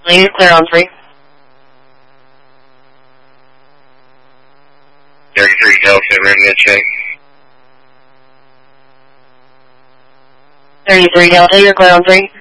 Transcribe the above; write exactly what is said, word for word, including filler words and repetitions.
Lane is clear on three. thirty-three Delta, Romeo check. thirty-three Delta, you're clear on three.